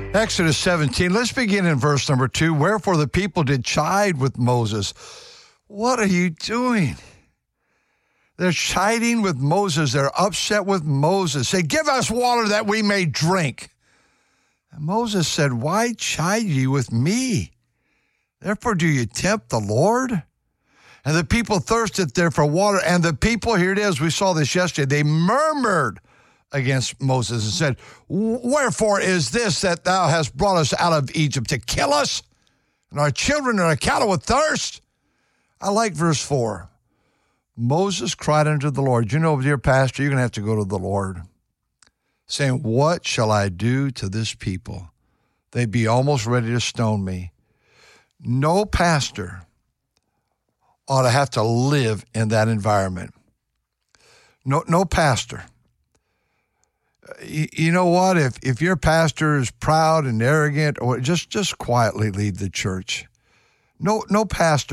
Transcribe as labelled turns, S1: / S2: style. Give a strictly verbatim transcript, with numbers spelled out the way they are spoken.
S1: Exodus seventeen, let's begin in verse number two. Wherefore the people did chide with Moses. What are you doing? They're chiding with Moses. They're upset with Moses. Say, give us water that we may drink. And Moses said, why chide ye with me? Therefore do you tempt the Lord? And the people thirsted there for water. And the people, here it is, we saw this yesterday, they murmured against Moses and said, wherefore is this that thou hast brought us out of Egypt to kill us and our children and our cattle with thirst? I like verse four. Moses cried unto the Lord. You know, dear pastor, you're going to have to go to the Lord, saying, what shall I do to this people? They'd be almost ready to stone me. No pastor ought to have to live in that environment. No, no pastor. You know what? If if your pastor is proud and arrogant, or just just quietly leave the church. No no pastor